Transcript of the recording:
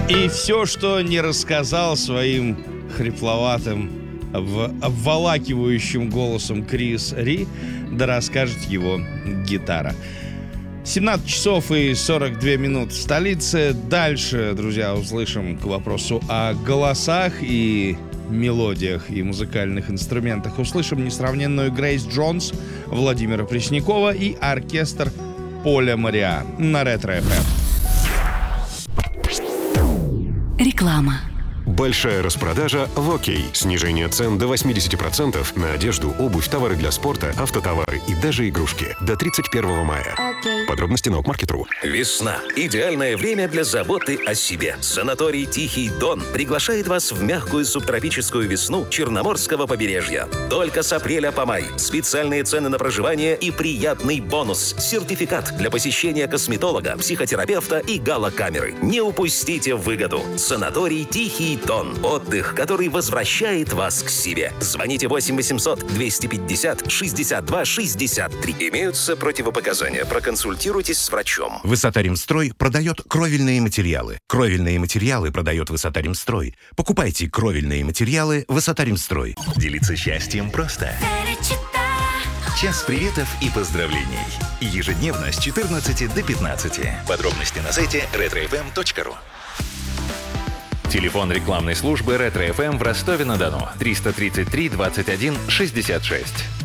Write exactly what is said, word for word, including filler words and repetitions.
И все, что не рассказал своим хрипловатым, обв- обволакивающим голосом Крис Ри, да расскажет его гитара. семнадцать часов и сорок две минуты в столице. Дальше, друзья, услышим к вопросу о голосах и мелодиях и музыкальных инструментах. Услышим несравненную Грейс Джонс, Владимира Преснякова и оркестр Поля Мориа на Ретро-эф эм. Реклама. Большая распродажа в ОК. Снижение цен до восемьдесят процентов на одежду, обувь, товары для спорта, автотовары и даже игрушки. До тридцать первого мая. Okay. Подробности на окмаркет точка ру. Весна. Идеальное время для заботы о себе. Санаторий «Тихий Дон» приглашает вас в мягкую субтропическую весну Черноморского побережья. Только с апреля по май. Специальные цены на проживание и приятный бонус. Сертификат для посещения косметолога, психотерапевта и галокамеры. Не упустите выгоду. Санаторий «Тихий Дон». Отдых, который возвращает вас к себе. Звоните восемь восемьсот двести пятьдесят шестьдесят два шестьдесят три. Имеются противопоказания. Проконсультируйтесь с врачом. Высота-Ремстрой продает кровельные материалы. Кровельные материалы продает Высота-Ремстрой. Покупайте кровельные материалы Высота-Ремстрой. Делиться счастьем просто. Час приветов и поздравлений. Ежедневно с четырнадцати до пятнадцати. Подробности на сайте ретро эф эм точка ру. Телефон рекламной службы Ретро-эф эм в Ростове-на-Дону триста тридцать три двадцать один шестьдесят шесть.